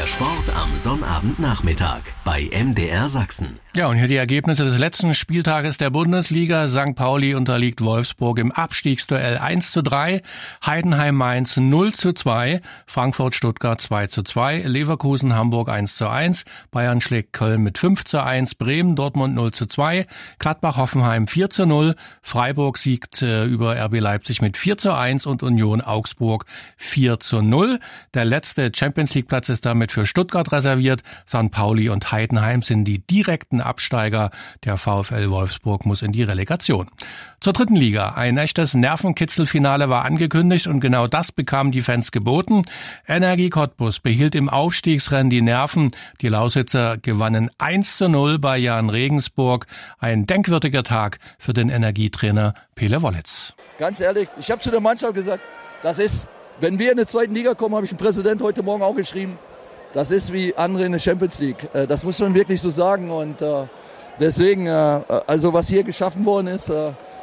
Der Sport am Sonnabendnachmittag bei MDR Sachsen. Ja, und hier die Ergebnisse des letzten Spieltages der Bundesliga. St. Pauli unterliegt Wolfsburg im Abstiegsduell 1:3, Heidenheim-Mainz 0:2, Frankfurt-Stuttgart 2:2, Leverkusen-Hamburg 1:1, Bayern schlägt Köln mit 5:1, Bremen-Dortmund 0:2, Gladbach-Hoffenheim 4:0, Freiburg siegt über RB Leipzig mit 4:1 und Union Augsburg 4:0. Der letzte Champions-League-Platz ist damit für Stuttgart reserviert. St. Pauli und Heidenheim sind die direkten Absteiger. Der VfL Wolfsburg muss in die Relegation. Zur dritten Liga. Ein echtes Nervenkitzelfinale war angekündigt und genau das bekamen die Fans geboten. Energie Cottbus behielt im Aufstiegsrennen die Nerven. Die Lausitzer gewannen 1:0 bei Jahn Regensburg. Ein denkwürdiger Tag für den Energietrainer Pele Wollitz. Ganz ehrlich, ich habe zu der Mannschaft gesagt, das ist, wenn wir in der zweiten Liga kommen, habe ich dem Präsident heute Morgen auch geschrieben, das ist wie andere in der Champions League. Das muss man wirklich so sagen. Und deswegen, also was hier geschaffen worden ist,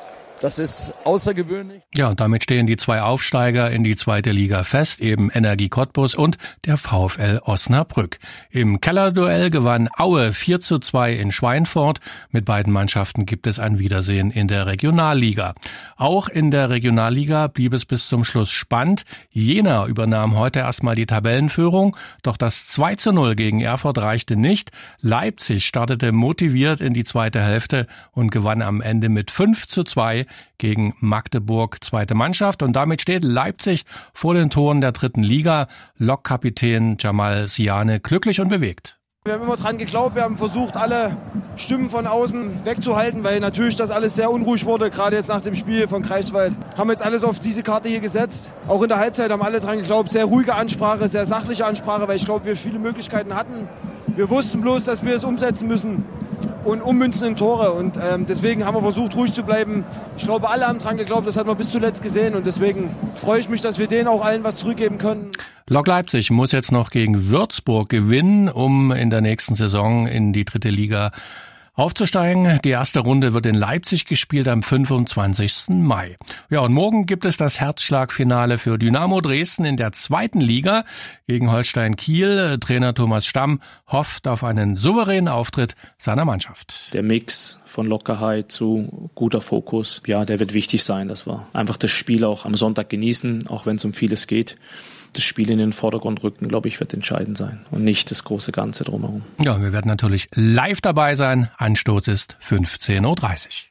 das ist außergewöhnlich. Ja, und damit stehen die zwei Aufsteiger in die zweite Liga fest, eben Energie Cottbus und der VfL Osnabrück. Im Kellerduell gewann Aue 4:2 in Schweinfurt. Mit beiden Mannschaften gibt es ein Wiedersehen in der Regionalliga. Auch in der Regionalliga blieb es bis zum Schluss spannend. Jena übernahm heute erstmal die Tabellenführung, doch das 2:0 gegen Erfurt reichte nicht. Leipzig startete motiviert in die zweite Hälfte und gewann am Ende mit 5:2 gegen Magdeburg, zweite Mannschaft. Und damit steht Leipzig vor den Toren der dritten Liga. Lokkapitän Jamal Siane glücklich und bewegt. Wir haben immer dran geglaubt, wir haben versucht, alle Stimmen von außen wegzuhalten, weil natürlich das alles sehr unruhig wurde, gerade jetzt nach dem Spiel von Greifswald. Haben jetzt alles auf diese Karte hier gesetzt. Auch in der Halbzeit haben alle dran geglaubt, sehr ruhige Ansprache, sehr sachliche Ansprache, weil ich glaube, wir viele Möglichkeiten hatten. Wir wussten bloß, dass wir es umsetzen müssen und ummünzen in Tore. Und deswegen haben wir versucht, ruhig zu bleiben. Ich glaube, alle haben dran geglaubt, das hat man bis zuletzt gesehen. Und deswegen freue ich mich, dass wir denen auch allen was zurückgeben können. Lok Leipzig muss jetzt noch gegen Würzburg gewinnen, um in der nächsten Saison in die dritte Liga aufzusteigen. Die erste Runde wird in Leipzig gespielt am 25. Mai. Ja, und morgen gibt es das Herzschlagfinale für Dynamo Dresden in der zweiten Liga gegen Holstein Kiel. Trainer Thomas Stamm hofft auf einen souveränen Auftritt seiner Mannschaft. Der Mix von Lockerheit zu guter Fokus, ja, der wird wichtig sein, dass wir einfach das Spiel auch am Sonntag genießen, auch wenn es um vieles geht. Das Spiel in den Vordergrund rücken, glaube ich, wird entscheidend sein und nicht das große Ganze drumherum. Ja, wir werden natürlich live dabei sein. Anstoß ist 15:30 Uhr.